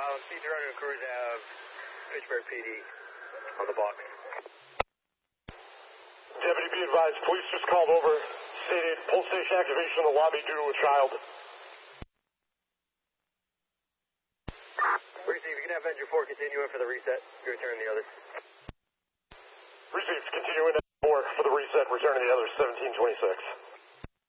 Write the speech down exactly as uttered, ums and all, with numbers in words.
Um, C three hundred Cruise Ave, Fitchburg P D on the box. Deputy, be advised, police just called over, stated pull station activation in the lobby due to a child. Receive, you can have engine four continue in for the reset. You return the others. Received, continue in four for the reset, returning the others, seventeen twenty-six.